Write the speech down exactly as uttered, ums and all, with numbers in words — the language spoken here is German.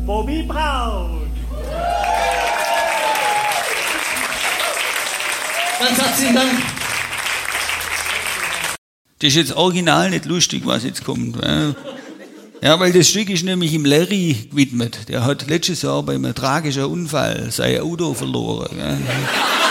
Bobby Braun. Ganz herzlichen Dank. Das ist jetzt original nicht lustig, was jetzt kommt. Ja, weil das Stück ist nämlich im Larry gewidmet. Der hat letztes Jahr bei einem tragischen Unfall sein Auto verloren.